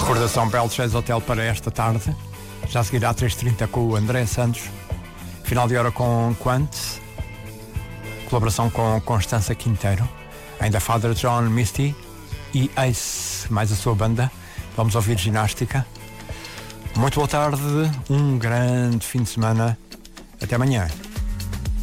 Recordação Belo Chase Hotel para esta tarde. Já seguirá às 3h30 com o André Santos. Final de hora com Quant. Colaboração com Constança Quinteiro. Ainda Father John Misty e Ace, mais a sua banda. Vamos ouvir ginástica. Muito boa tarde, um grande fim de semana. Até amanhã.